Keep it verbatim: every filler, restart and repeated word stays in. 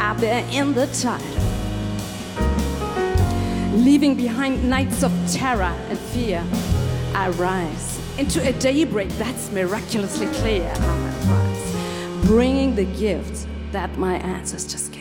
out there in the tide, leaving behind nights of terror and fear. I rise into a daybreak that's miraculously clear. I rise, bringing the gift that my ancestors gave.